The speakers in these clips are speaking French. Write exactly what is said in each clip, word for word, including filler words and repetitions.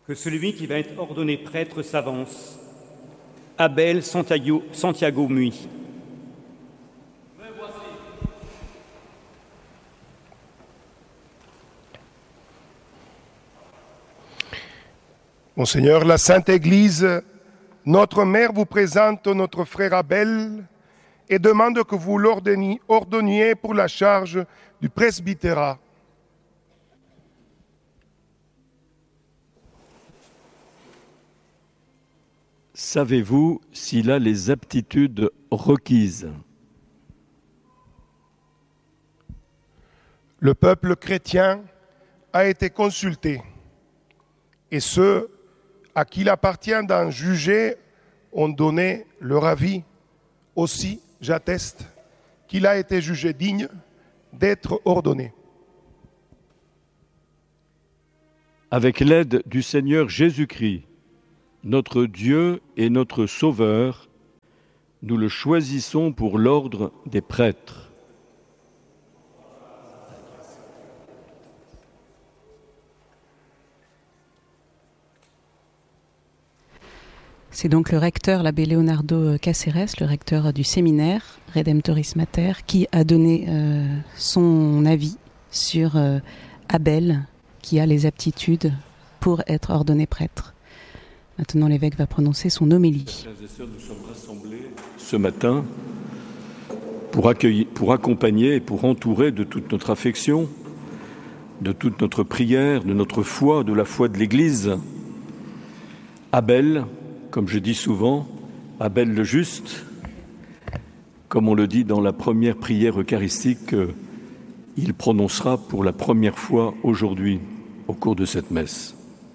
que celui qui va être ordonné prêtre s'avance. Abel Santiago, Santiago Muy. Monseigneur, la Sainte Église, notre mère, vous présente notre frère Abel et demande que vous l'ordonniez pour la charge du presbytérat. Savez-vous s'il a les aptitudes requises? Le peuple chrétien a été consulté et ceux à qui il appartient d'en juger ont donné leur avis. Aussi, j'atteste qu'il a été jugé digne d'être ordonné. Avec l'aide du Seigneur Jésus-Christ, notre Dieu et notre Sauveur, nous le choisissons pour l'ordre des prêtres. C'est donc le recteur, l'abbé Leonardo Cáceres, le recteur du séminaire Redemptoris Mater, qui a donné euh, son avis sur euh, Abel, qui a les aptitudes pour être ordonné prêtre. Maintenant, l'évêque va prononcer son homélie. Frères et sœurs, nous sommes rassemblés ce matin pour, accueillir, pour accompagner et pour entourer de toute notre affection, de toute notre prière, de notre foi, de la foi de l'Église, Abel, comme je dis souvent, Abel le juste, comme on le dit dans la première prière eucharistique qu'il prononcera pour la première fois aujourd'hui au cours de cette messe,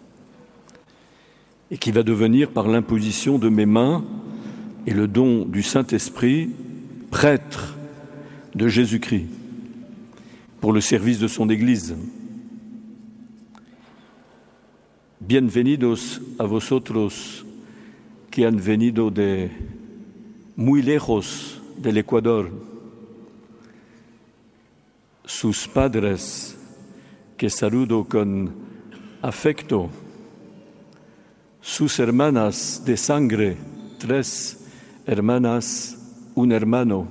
et qui va devenir par l'imposition de mes mains et le don du Saint-Esprit prêtre de Jésus-Christ pour le service de son Église. Bienvenidos a vosotros que han venido de muy lejos del Ecuador, sus padres que saludo con afecto, sus hermanas de sangre, tres hermanas, un hermano,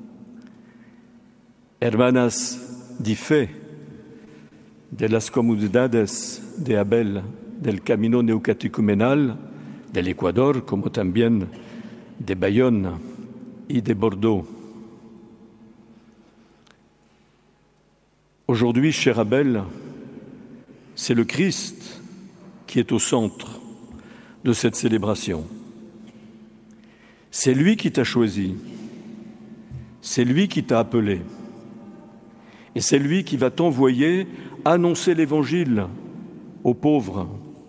hermanas de fe de las comunidades de Abel, del Camino Neocatecumenal, del Ecuador, como también de Bayonne y de Bordeaux. Aujourd'hui, cher Abel, c'est le Christ qui est au centre de cette célébration. C'est lui qui t'a choisi, c'est lui qui t'a appelé, et c'est lui qui va t'envoyer annoncer l'Évangile aux pauvres.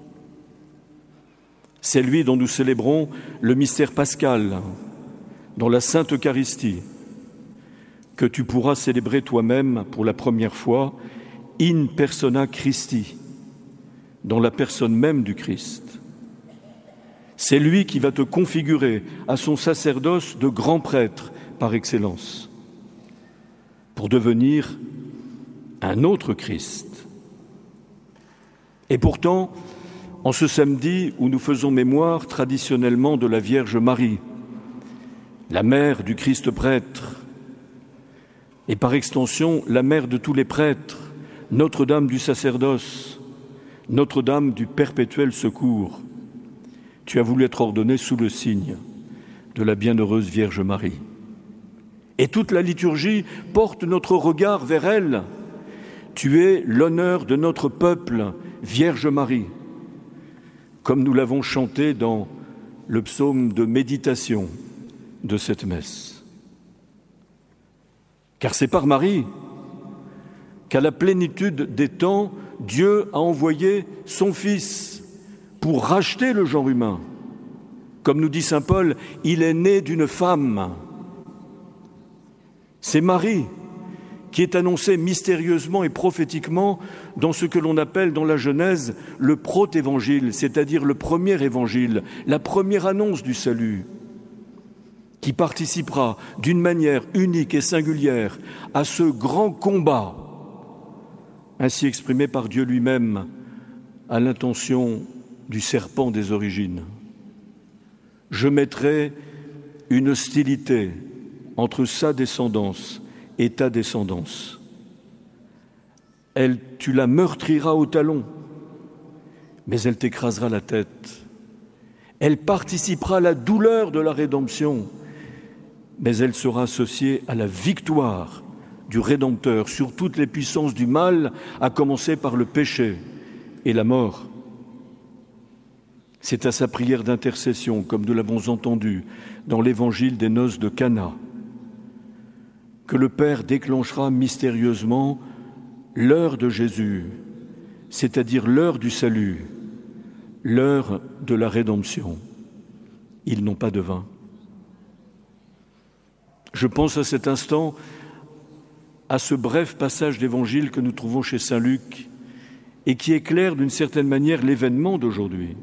C'est lui dont nous célébrons le mystère pascal dans la Sainte Eucharistie, que tu pourras célébrer toi-même pour la première fois in persona Christi, dans la personne même du Christ. C'est lui qui va te configurer à son sacerdoce de grand prêtre par excellence, pour devenir un autre Christ. Et pourtant, en ce samedi où nous faisons mémoire traditionnellement de la Vierge Marie, la mère du Christ prêtre, et par extension la mère de tous les prêtres, Notre-Dame du sacerdoce, Notre-Dame du perpétuel secours, tu as voulu être ordonnée sous le signe de la bienheureuse Vierge Marie. Et toute la liturgie porte notre regard vers elle. Tu es l'honneur de notre peuple, Vierge Marie, comme nous l'avons chanté dans le psaume de méditation de cette messe. Car c'est par Marie qu'à la plénitude des temps, Dieu a envoyé son Fils pour racheter le genre humain. Comme nous dit saint Paul, il est né d'une femme. C'est Marie qui est annoncée mystérieusement et prophétiquement dans ce que l'on appelle dans la Genèse le protévangile, c'est-à-dire le premier évangile, la première annonce du salut, qui participera d'une manière unique et singulière à ce grand combat, ainsi exprimé par Dieu lui-même à l'intention du serpent des origines. Je mettrai une hostilité entre sa descendance et ta descendance. Elle, tu la meurtriras au talon, mais elle t'écrasera la tête. Elle participera à la douleur de la rédemption, mais elle sera associée à la victoire du Rédempteur sur toutes les puissances du mal, à commencer par le péché et la mort. C'est à sa prière d'intercession, comme nous l'avons entendu dans l'évangile des noces de Cana, que le Père déclenchera mystérieusement l'heure de Jésus, c'est-à-dire l'heure du salut, l'heure de la rédemption. Ils n'ont pas de vin. Je pense à cet instant à ce bref passage d'évangile que nous trouvons chez saint Luc et qui éclaire d'une certaine manière l'événement d'aujourd'hui.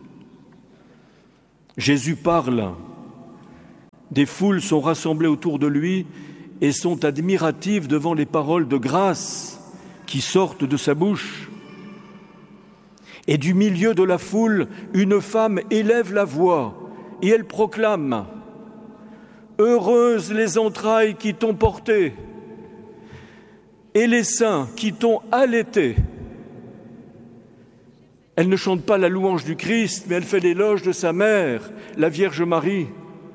Jésus parle, des foules sont rassemblées autour de lui et sont admiratives devant les paroles de grâce qui sortent de sa bouche. Et du milieu de la foule, une femme élève la voix et elle proclame « Heureuses les entrailles qui t'ont porté et les seins qui t'ont allaité ». Elle ne chante pas la louange du Christ, mais elle fait l'éloge de sa mère, la Vierge Marie.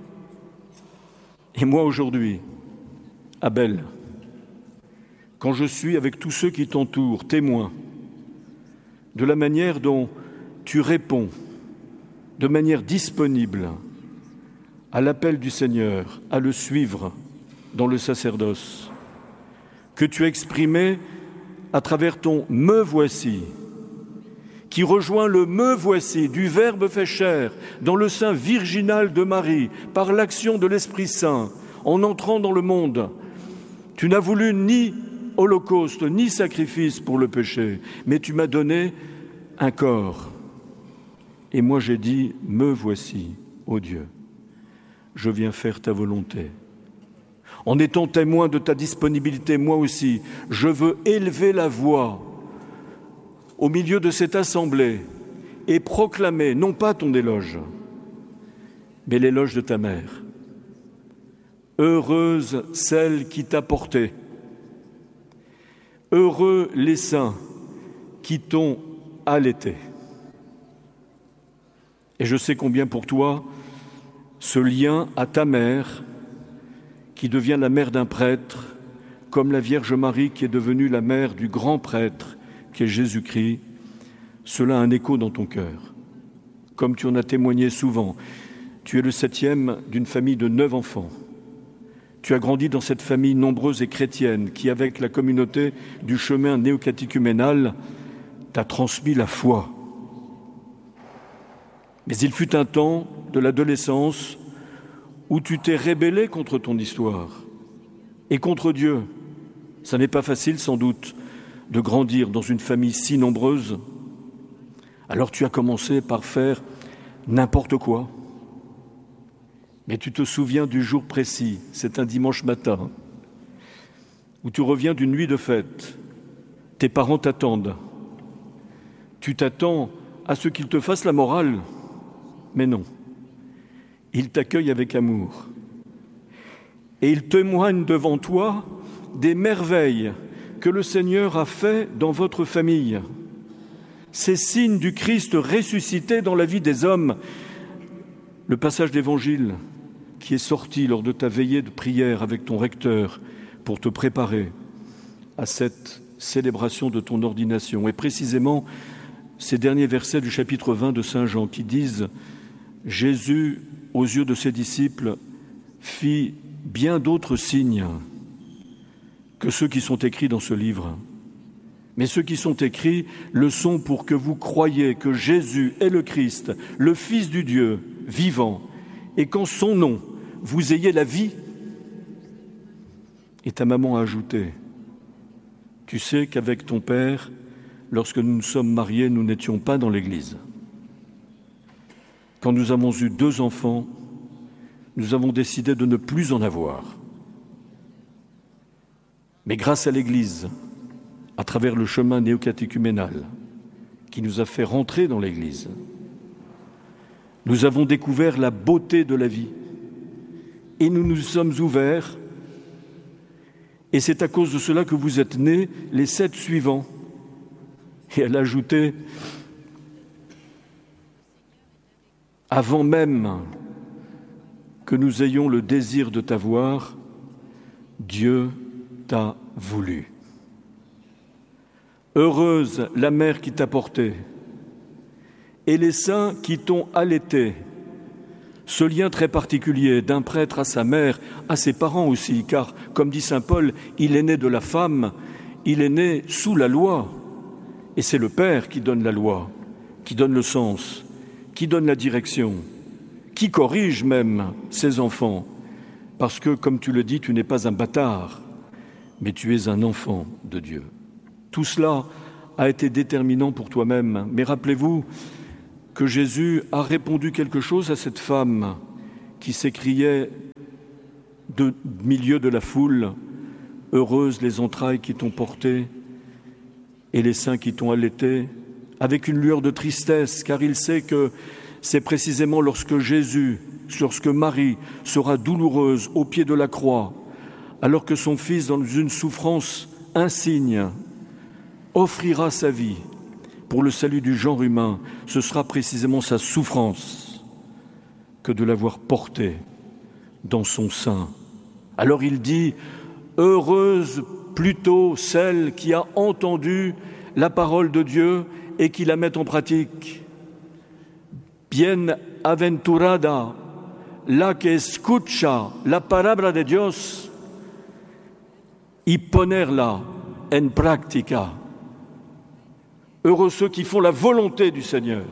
Et moi aujourd'hui, Abel, quand je suis avec tous ceux qui t'entourent, témoins de la manière dont tu réponds, de manière disponible, à l'appel du Seigneur, à le suivre dans le sacerdoce, que tu as exprimé à travers ton « me voici », qui rejoint le « me voici » du Verbe fait chair dans le sein virginal de Marie, par l'action de l'Esprit Saint, en entrant dans le monde. Tu n'as voulu ni holocauste, ni sacrifice pour le péché, mais tu m'as donné un corps. Et moi j'ai dit « me voici, ô Dieu, je viens faire ta volonté ». En étant témoin de ta disponibilité, moi aussi, je veux élever la voix au milieu de cette assemblée et proclamer, non pas ton éloge, mais l'éloge de ta mère. Heureuse celle qui t'a porté, heureux les saints qui t'ont allaité. Et je sais combien pour toi, ce lien à ta mère, qui devient la mère d'un prêtre, comme la Vierge Marie qui est devenue la mère du grand prêtre, qui est Jésus-Christ, cela a un écho dans ton cœur. Comme tu en as témoigné souvent, tu es le septième d'une famille de neuf enfants. Tu as grandi dans cette famille nombreuse et chrétienne qui, avec la communauté du chemin néocatéchuménal, t'a transmis la foi. Mais il fut un temps de l'adolescence où tu t'es rébellé contre ton histoire et contre Dieu. Ça n'est pas facile sans doute de grandir dans une famille si nombreuse. Alors tu as commencé par faire n'importe quoi. Mais tu te souviens du jour précis, c'est un dimanche matin, où tu reviens d'une nuit de fête. Tes parents t'attendent. Tu t'attends à ce qu'ils te fassent la morale, mais non. Ils t'accueillent avec amour. Et ils témoignent devant toi des merveilles que le Seigneur a fait dans votre famille. Ces signes du Christ ressuscité dans la vie des hommes. Le passage d'Évangile qui est sorti lors de ta veillée de prière avec ton recteur pour te préparer à cette célébration de ton ordination. Et précisément, ces derniers versets du chapitre vingt de Saint Jean qui disent « Jésus, aux yeux de ses disciples, fit bien d'autres signes que ceux qui sont écrits dans ce livre. Mais ceux qui sont écrits le sont pour que vous croyiez que Jésus est le Christ, le Fils du Dieu vivant, et qu'en son nom, vous ayez la vie. » Et ta maman a ajouté, « Tu sais qu'avec ton père, lorsque nous nous sommes mariés, nous n'étions pas dans l'église. Quand nous avons eu deux enfants, nous avons décidé de ne plus en avoir. Mais grâce à l'Église, à travers le chemin néocatéchuménal qui nous a fait rentrer dans l'Église, Nous avons découvert la beauté de la vie et nous nous sommes ouverts. Et c'est à cause de cela que vous êtes nés les sept suivants. Et elle a ajouté, avant même que nous ayons le désir de t'avoir, Dieu t'a voulu. Heureuse la mère qui t'a porté et les saints qui t'ont allaité. Ce lien très particulier d'un prêtre à sa mère, à ses parents aussi, car, comme dit saint Paul, il est né de la femme, il est né sous la loi. Et c'est le Père qui donne la loi, qui donne le sens, qui donne la direction, qui corrige même ses enfants. Parce que, comme tu le dis, tu n'es pas un bâtard, mais tu es un enfant de Dieu. Tout cela a été déterminant pour toi-même. Mais rappelez-vous que Jésus a répondu quelque chose à cette femme qui s'écriait de milieu de la foule, « Heureuses les entrailles qui t'ont porté et les seins qui t'ont allaité », avec une lueur de tristesse, car il sait que c'est précisément lorsque Jésus, lorsque Marie sera douloureuse au pied de la croix, alors que son Fils, dans une souffrance insigne, offrira sa vie pour le salut du genre humain, ce sera précisément sa souffrance que de l'avoir porté dans son sein. Alors il dit, heureuse plutôt celle qui a entendu la parole de Dieu et qui la met en pratique. Bienaventurada la que escucha la palabra de Dios y ponerla en práctica. Heureux ceux qui font la volonté du Seigneur.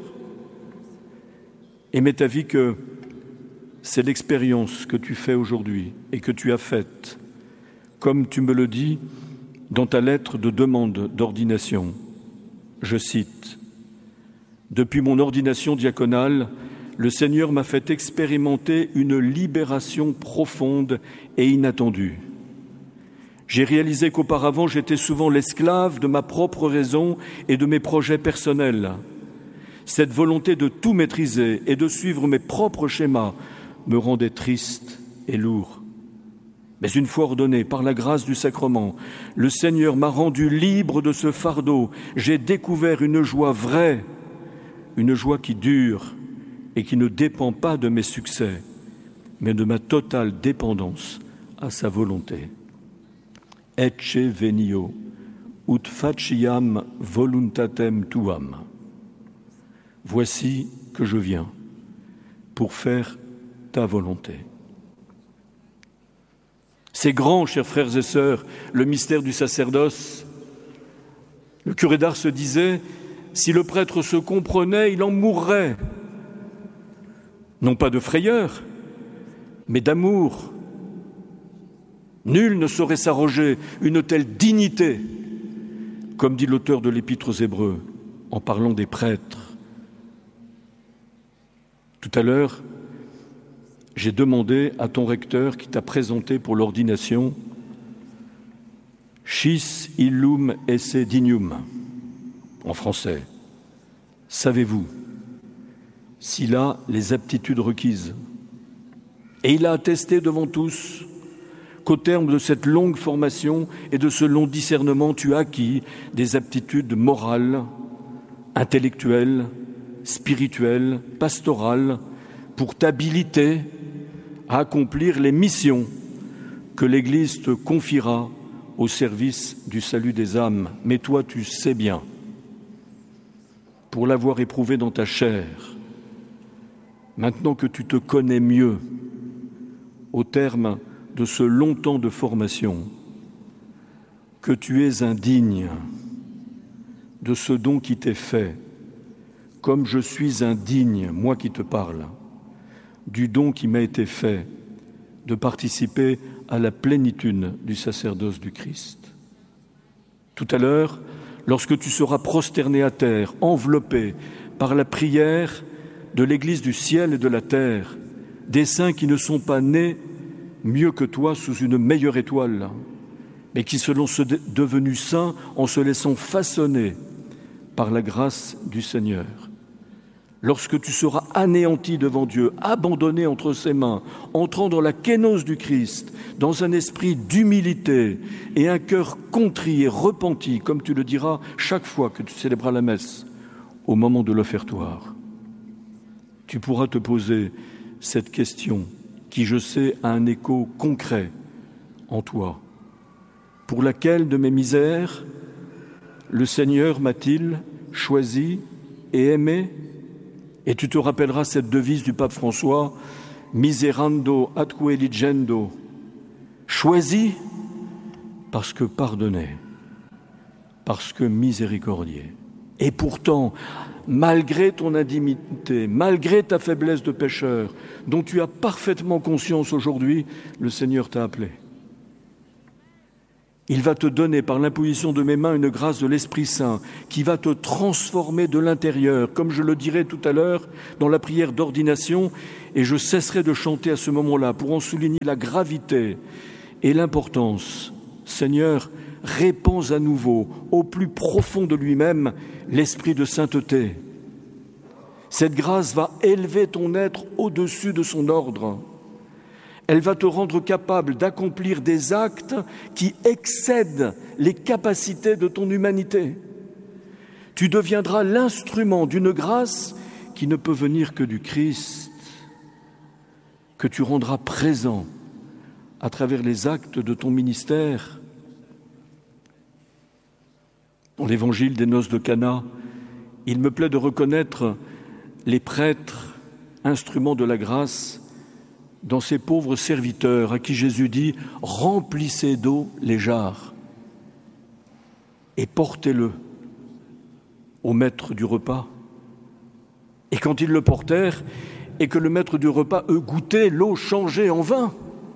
Et mets ta vie que c'est l'expérience que tu fais aujourd'hui et que tu as faite, comme tu me le dis dans ta lettre de demande d'ordination. Je cite, « Depuis mon ordination diaconale, le Seigneur m'a fait expérimenter une libération profonde et inattendue. J'ai réalisé qu'auparavant, j'étais souvent l'esclave de ma propre raison et de mes projets personnels. Cette volonté de tout maîtriser et de suivre mes propres schémas me rendait triste et lourd. Mais une fois ordonné par la grâce du sacrement, le Seigneur m'a rendu libre de ce fardeau. J'ai découvert une joie vraie, une joie qui dure et qui ne dépend pas de mes succès, mais de ma totale dépendance à sa volonté. Ecce venio, ut faciam voluntatem tuam. Voici que je viens pour faire ta volonté. C'est grand, chers frères et sœurs, le mystère du sacerdoce. Le curé d'Ars se disait, si le prêtre se comprenait, il en mourrait. Non pas de frayeur, mais d'amour. Nul ne saurait s'arroger une telle dignité, comme dit l'auteur de l'Épître aux Hébreux, en parlant des prêtres. Tout à l'heure, j'ai demandé à ton recteur qui t'a présenté pour l'ordination « Scis illum esse dignum » en français. Savez-vous s'il a les aptitudes requises? Et il a attesté devant tous qu'au terme de cette longue formation et de ce long discernement, tu as acquis des aptitudes morales, intellectuelles, spirituelles, pastorales, pour t'habiliter à accomplir les missions que l'Église te confiera au service du salut des âmes. Mais toi, tu sais bien, pour l'avoir éprouvé dans ta chair, maintenant que tu te connais mieux, au terme de ce long temps de formation, que tu es indigne de ce don qui t'est fait, comme je suis indigne, moi qui te parle, du don qui m'a été fait de participer à la plénitude du sacerdoce du Christ. Tout à l'heure, lorsque tu seras prosterné à terre, enveloppé par la prière de l'Église du ciel et de la terre, des saints qui ne sont pas nés mieux que toi sous une meilleure étoile, mais qui sont devenus saints en se laissant façonner par la grâce du Seigneur. lorsque tu seras anéanti devant Dieu, abandonné entre ses mains, entrant dans la kénose du Christ, dans un esprit d'humilité et un cœur contrit et repenti, comme tu le diras chaque fois que tu célébreras la messe, au moment de l'offertoire, tu pourras te poser cette question qui, je sais, a un écho concret en toi. Pour laquelle de mes misères le Seigneur m'a-t-il choisi et aimé? Et tu te rappelleras cette devise du pape François, miserando atque eligendo, choisi parce que pardonné, parce que miséricordieux. Et pourtant, malgré ton indignité, malgré ta faiblesse de pécheur, dont tu as parfaitement conscience aujourd'hui, le Seigneur t'a appelé. Il va te donner par l'imposition de mes mains une grâce de l'Esprit Saint qui va te transformer de l'intérieur, comme je le dirai tout à l'heure dans la prière d'ordination, et je cesserai de chanter à ce moment-là pour en souligner la gravité et l'importance. Seigneur, répands à nouveau au plus profond de lui-même l'esprit de sainteté. Cette grâce va élever ton être au-dessus de son ordre. Elle va te rendre capable d'accomplir des actes qui excèdent les capacités de ton humanité. Tu deviendras l'instrument d'une grâce qui ne peut venir que du Christ, que tu rendras présent à travers les actes de ton ministère. Dans l'évangile des noces de Cana, il me plaît de reconnaître les prêtres, instruments de la grâce, dans ces pauvres serviteurs à qui Jésus dit « Remplissez d'eau les jarres et portez-le au maître du repas. » Et quand ils le portèrent et que le maître du repas eut goûté l'eau changée en vin,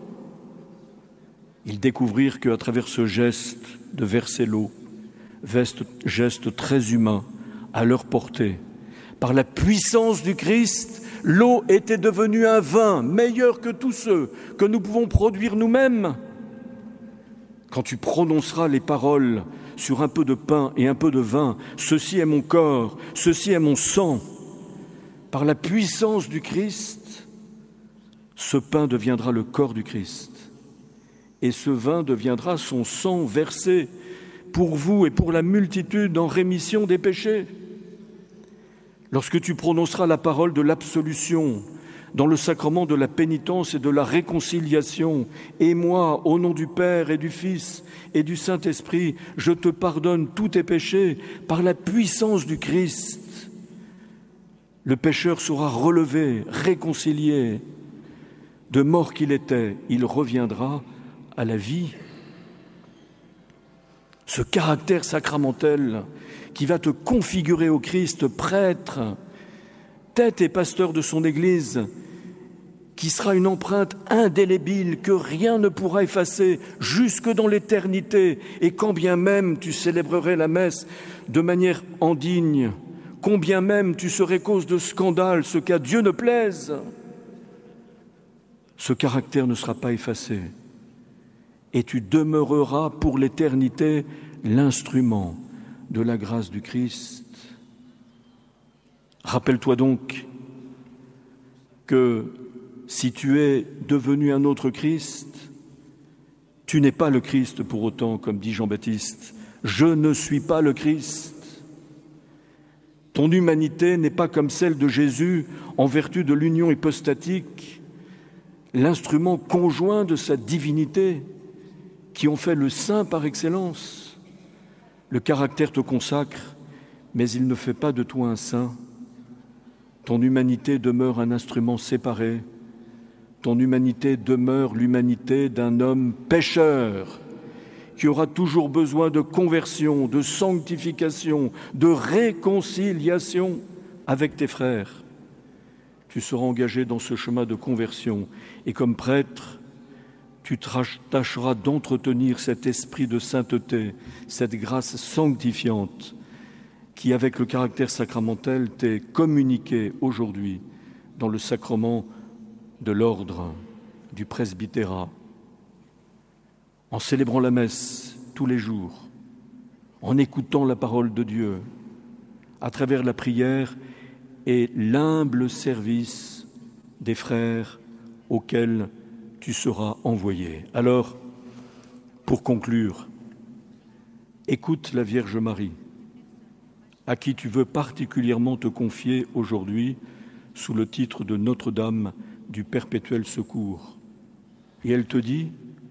ils découvrirent qu'à travers ce geste de verser l'eau, geste très humain à leur portée, par la puissance du Christ, l'eau était devenue un vin meilleur que tous ceux que nous pouvons produire nous-mêmes. Quand tu prononceras les paroles sur un peu de pain et un peu de vin, ceci est mon corps, ceci est mon sang, par la puissance du Christ, ce pain deviendra le corps du Christ et ce vin deviendra son sang versé pour vous et pour la multitude en rémission des péchés. Lorsque tu prononceras la parole de l'absolution dans le sacrement de la pénitence et de la réconciliation, et moi, au nom du Père et du Fils et du Saint-Esprit, je te pardonne tous tes péchés par la puissance du Christ, le pécheur sera relevé, réconcilié. De mort qu'il était, il reviendra à la vie. Ce caractère sacramentel qui va te configurer au Christ, prêtre, tête et pasteur de son Église, qui sera une empreinte indélébile que rien ne pourra effacer jusque dans l'éternité. Et quand bien même tu célébrerais la messe de manière indigne, combien même tu serais cause de scandale, ce qu'à Dieu ne plaise, ce caractère ne sera pas effacé. Et tu demeureras pour l'éternité l'instrument de la grâce du Christ. Rappelle-toi donc que si tu es devenu un autre Christ, tu n'es pas le Christ pour autant, comme dit Jean-Baptiste. Je ne suis pas le Christ. Ton humanité n'est pas comme celle de Jésus en vertu de l'union hypostatique, l'instrument conjoint de sa divinité qui ont fait le saint par excellence. Le caractère te consacre, mais il ne fait pas de toi un saint. Ton humanité demeure un instrument séparé. Ton humanité demeure l'humanité d'un homme pécheur qui aura toujours besoin de conversion, de sanctification, de réconciliation avec tes frères. Tu seras engagé dans ce chemin de conversion et comme prêtre, tu tâcheras d'entretenir cet esprit de sainteté, cette grâce sanctifiante qui, avec le caractère sacramentel, t'est communiqué aujourd'hui dans le sacrement de l'ordre du presbytérat. En célébrant la messe tous les jours, en écoutant la parole de Dieu, à travers la prière et l'humble service des frères auxquels tu seras envoyé. Alors, pour conclure, écoute la Vierge Marie, à qui tu veux particulièrement te confier aujourd'hui sous le titre de Notre-Dame du Perpétuel Secours. Et elle te dit,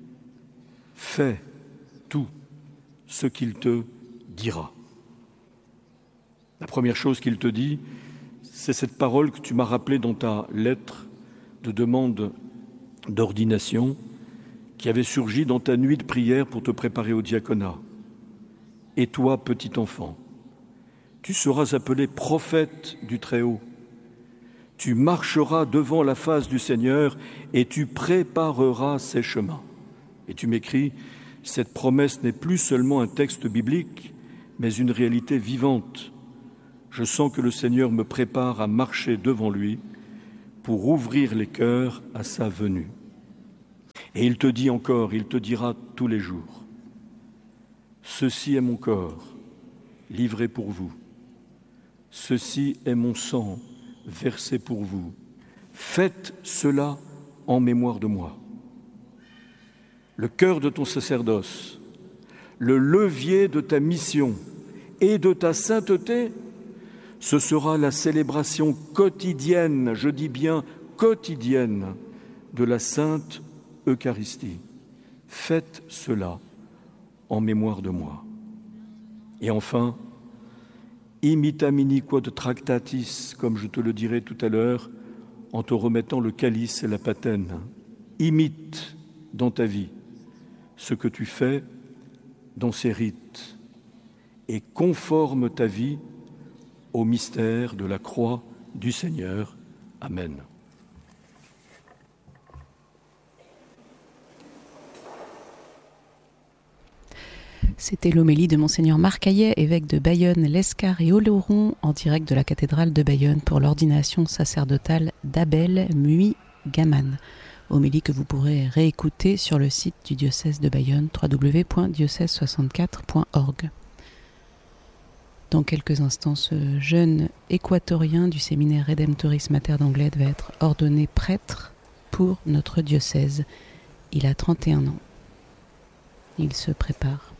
fais tout ce qu'il te dira. La première chose qu'il te dit, c'est cette parole que tu m'as rappelée dans ta lettre de demande d'ordination qui avait surgi dans ta nuit de prière pour te préparer au diaconat. Et toi, petit enfant, tu seras appelé prophète du Très-Haut. Tu marcheras devant la face du Seigneur et tu prépareras ses chemins. Et tu m'écris, cette promesse n'est plus seulement un texte biblique, mais une réalité vivante. Je sens que le Seigneur me prépare à marcher devant lui pour ouvrir les cœurs à sa venue. Et il te dit encore, il te dira tous les jours, ceci est mon corps, livré pour vous. Ceci est mon sang, versé pour vous. Faites cela en mémoire de moi. Le cœur de ton sacerdoce, le levier de ta mission et de ta sainteté, ce sera la célébration quotidienne, je dis bien quotidienne, de la Sainte Eucharistie. Faites cela en mémoire de moi. Et enfin, imitamini quod tractatis, comme je te le dirai tout à l'heure, en te remettant le calice et la patène. Imite dans ta vie ce que tu fais dans ces rites et conforme ta vie au mystère de la croix du Seigneur. Amen. C'était l'homélie de Monseigneur Marc Hayet, évêque de Bayonne, l'Escar et Oloron, en direct de la cathédrale de Bayonne pour l'ordination sacerdotale d'Abel Muy-Gaman. Homélie que vous pourrez réécouter sur le site du diocèse de Bayonne, w w w point diocèse soixante-quatre point org. Dans quelques instants, ce jeune équatorien du séminaire Redemptoris Mater d'Anglet va être ordonné prêtre pour notre diocèse. Il a trente et un ans. Il se prépare.